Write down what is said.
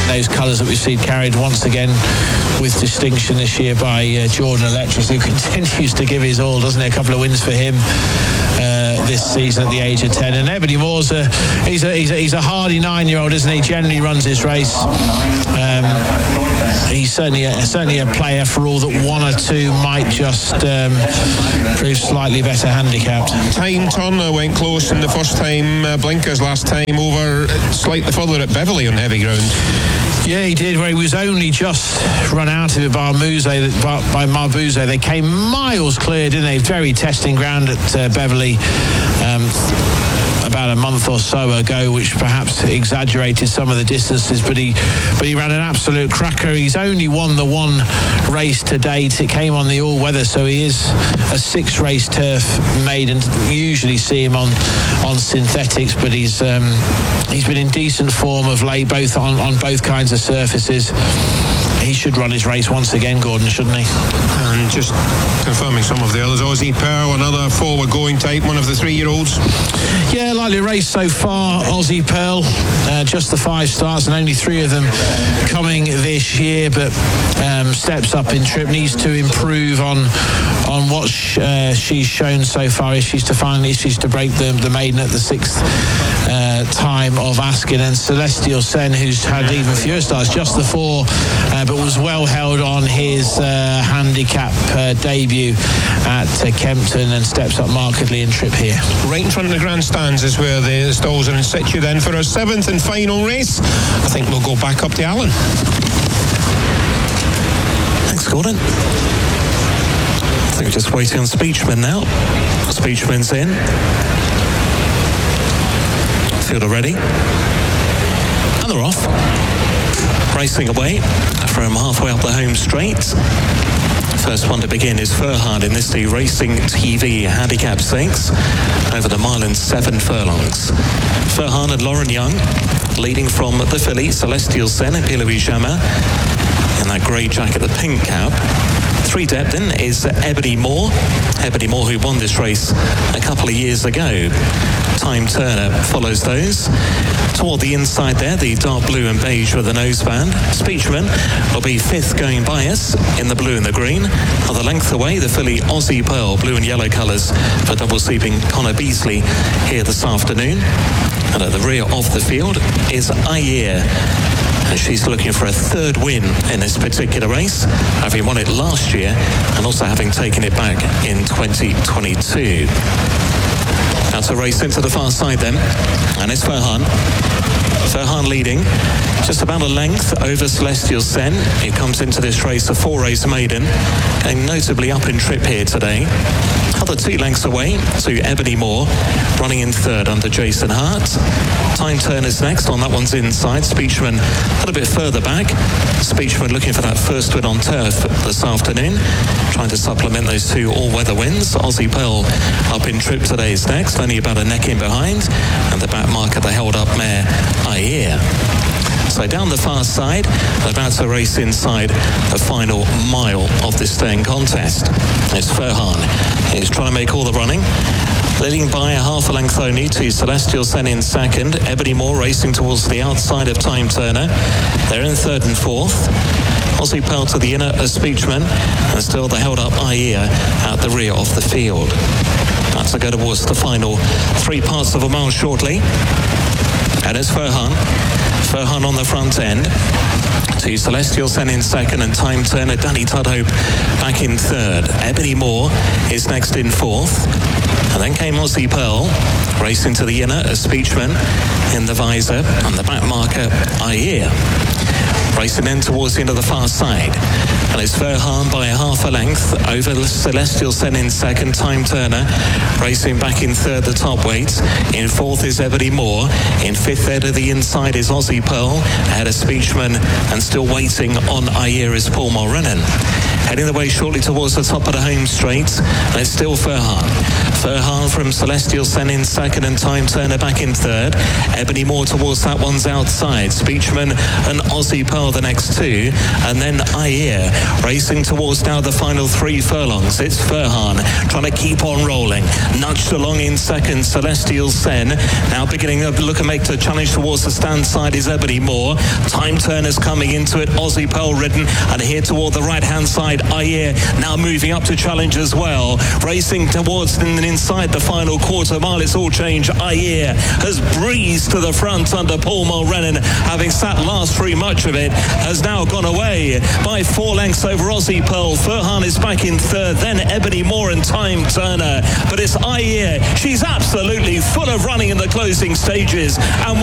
those colours that we've seen carried once again with distinction this year by Jordan Electric, who continues to give his all, doesn't he? A couple of wins for him this season at the age of 10. And Ebony Moore's he's a hardy 9-year-old, isn't he? Generally runs his race. He's certainly a player, for all that one or two might just prove slightly better handicapped. Time Turner went close in the first time, blinkers last time over, slightly further at Beverley on heavy ground. Yeah, he did, where he was only just run out of it by Marbuse. They came miles clear, didn't they? Very testing ground at Beverley about a month or so ago, which perhaps exaggerated some of the distances, but he ran an absolute cracker. He's only won the one race to date. It came on the all-weather, so he is a 6-race turf maiden. You usually see him on synthetics, but he's been in decent form of late, both on both kinds of surfaces. He should run his race once again, Gordon, shouldn't he? And just confirming some of the others, Aussie Pearl, another forward-going type, one of the 3-year-olds. Yeah, likely race so far, Aussie Pearl. Just the 5 starts and only 3 of them coming this year, but steps up in trip, needs to improve on what she's shown so far. If she's to break the maiden at the 6th time of asking. And Celestial Sen, who's had even fewer starts, just the 4, but was well held on his handicap debut at Kempton, and steps up markedly in trip here. Right in front of the grandstands is where the stalls are in situ then for our 7th and final race. I think we'll go back up to Alan. Thanks, Gordon. I think we're just waiting on Speechman now. Speechman's in. Field are ready. And they're off. Racing away from halfway up the home straight. First one to begin is Furhard in this the Racing TV Handicap 6 over the mile and 7 furlongs. Furhard and Lauren Young leading from the filly Celestial Sen and Pilouis Jamin in that grey jacket, the pink cap. 3 depth in is Ebony Moore. Ebony Moore, who won this race a couple of years ago. Time Turner follows those. Toward the inside there, the dark blue and beige with the noseband. Speechman will be 5th going by us in the blue and the green. On the length away, the filly Aussie Pearl, blue and yellow colours for double sleeping Connor Beasley here this afternoon. And at the rear of the field is Ayer. And she's looking for a 3rd win in this particular race, having won it last year and also having taken it back in 2022. Now to race into the far side then, and it's Furhan. Furhan leading just about a length over Celestial Sen. He comes into this race a 4-race maiden, going notably up in trip here today. Other 2 lengths away to Ebony Moore, running in 3rd under Jason Hart. Time Turner's next, on that one's inside. Speechman a little bit further back. Speechman looking for that 1st win on turf this afternoon, trying to supplement those 2 all-weather wins. Aussie Pearl up in trip today is next, only about a neck in behind, and the back marker, the held-up mare Ayer. So down the far side, about to race inside the final mile of this staying contest. It's Furhan. He's trying to make all the running. Leading by a half a length only to Celestial Sen in 2nd. Ebony Moore racing towards the outside of Time Turner. They're in 3rd and 4th. Aussie Pearl to the inner of Speechman, and still the held up Ayer out the rear of the field. That's to go towards the final 3 parts of a mile shortly. And it's Furhan. Furhan on the front end. To Celestial Sen in 2nd, and Time Turner, Danny Tudhope back in 3rd. Ebony Moore is next in 4th. And then came Aussie Pearl, racing to the inner as Speechman in the visor, and the back marker Ayer. Racing in towards the end of the far side. And it's Furhan by a half a length over Celestial Sen in 2nd. Time Turner racing back in 3rd, the top weight. In 4th is Ebony Moore. In 5th there to the inside is Aussie Pearl. Ahead of Speechman, and still waiting on Ayer is Paul Mulrennan. heading the way shortly towards the top of the home straight, and it's still Furhan. Furhan from Celestial Sen in second, and Time Turner back in third. Ebony Moore towards that one's outside. Speechman and Aussie Pearl the next two, and then Ayer racing towards now the final 3 furlongs. It's Furhan trying to keep on rolling, nudged along in second. Celestial Sen now beginning to look and make the challenge towards the stand side is Ebony Moore. Time Turner's coming into it, Aussie Pearl ridden, and here toward the right hand side Ayer now moving up to challenge as well, racing towards and inside the final quarter mile. It's all changed. Ayer has breezed to the front under Paul Mulrennan, having sat last through much of it, has now gone away by 4 lengths over Aussie Pearl. Furhan is back in third, then Ebony Moore and Time Turner, but it's Ayer. She's absolutely full of running in the closing stages, and